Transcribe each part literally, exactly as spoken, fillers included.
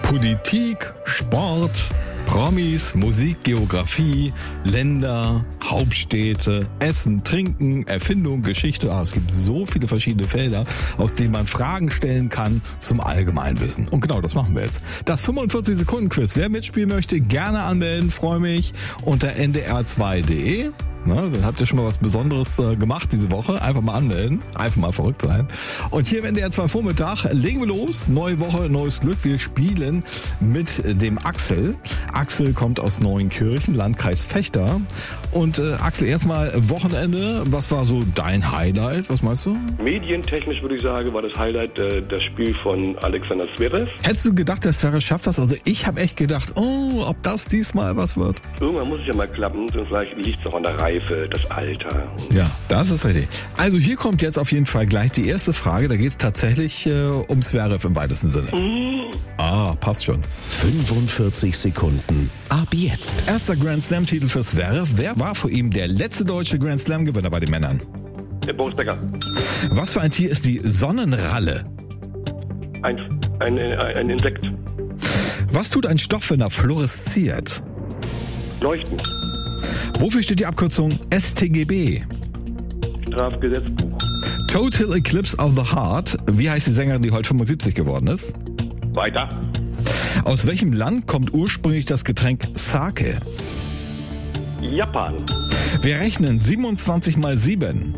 Politik, Sport, Promis, Musik, Geografie, Länder, Hauptstädte, Essen, Trinken, Erfindung, Geschichte. Ah, es gibt so viele verschiedene Felder, aus denen man Fragen stellen kann zum Allgemeinwissen. Und genau das machen wir jetzt. Das fünfundvierzig Sekunden Quiz. Wer mitspielen möchte, gerne anmelden. Freue mich unter n d r zwei punkt d e. Na, dann habt ihr schon mal was Besonderes äh, gemacht diese Woche. Einfach mal anmelden. Einfach mal verrückt sein. Und hier im N D R zwei Vormittag legen wir los. Neue Woche, neues Glück. Wir spielen mit dem Axel. Axel kommt aus Neuenkirchen, Landkreis Vechta. Und äh, Axel, erstmal Wochenende. Was war so dein Highlight? Was meinst du? Medientechnisch würde ich sagen, war das Highlight äh, das Spiel von Alexander Zverev. Hättest du gedacht, der Zverev schafft das? Also ich habe echt gedacht, oh, ob das diesmal was wird. Irgendwann muss es ja mal klappen. Sonst vielleicht liegt es auch an der Reife, das Alter. Ja, das ist richtig. Also hier kommt jetzt auf jeden Fall gleich die erste Frage. Da geht es tatsächlich äh, um Zverev im weitesten Sinne. Mhm. Ah, passt schon. fünfundvierzig Sekunden. Ab jetzt. Erster Grand Slam-Titel für Zverev. Wer war vor ihm der letzte deutsche Grand Slam-Gewinner bei den Männern? Der Boris Becker. Was für ein Tier ist die Sonnenralle? Ein, ein, ein Insekt. Was tut ein Stoff, wenn er fluoresziert? Leuchten. Wofür steht die Abkürzung S T G B? Strafgesetzbuch. Total Eclipse of the Heart. Wie heißt die Sängerin, die heute fünfundsiebzig geworden ist? Weiter. Aus welchem Land kommt ursprünglich das Getränk Sake? Japan. Wir rechnen siebenundzwanzig mal sieben.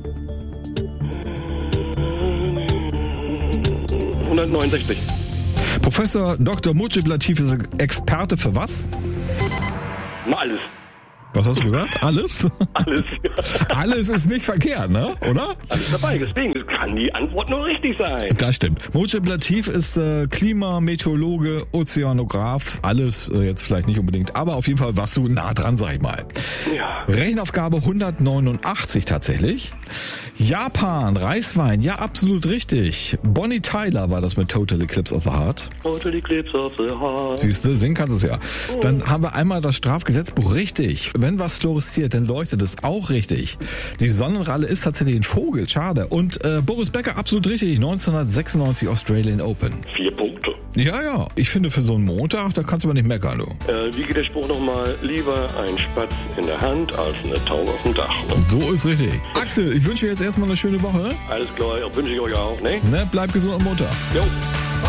hundertneunundsechzig. Professor Doktor Mujib Latif ist Experte für was? Na, alles. Was hast du gesagt? Alles? Alles. Alles ist nicht verkehrt, ne? Oder? Alles dabei, deswegen kann die Antwort nur richtig sein. Das stimmt. Mujib Latif ist äh, Klima, Meteorologe, Ozeanograph. Alles äh, jetzt vielleicht nicht unbedingt, aber auf jeden Fall warst du nah dran, sag ich mal. Ja. Rechenaufgabe hundertneunundachtzig tatsächlich. Japan, Reiswein, ja, absolut richtig. Bonnie Tyler war das mit Total Eclipse of the Heart. Total Eclipse of the Heart. Siehst du, singen kannst du es ja. Dann haben wir einmal das Strafgesetzbuch richtig. Wenn was fluoresziert, dann leuchtet es auch richtig. Die Sonnenralle ist tatsächlich ein Vogel, schade. Und äh, Boris Becker, absolut richtig, neunzehnhundertsechsundneunzig Australian Open. Vier Punkte. Ja, ja, ich finde für so einen Montag, da kannst du aber nicht meckern, du. Äh, wie geht der Spruch nochmal? Lieber ein Spatz in der Hand als eine Taube auf dem Dach. Ne? So ist richtig. Axel, ich wünsche dir jetzt erstmal eine schöne Woche. Alles klar, wünsche ich euch auch, ne? Ne, bleib gesund und munter. Jo.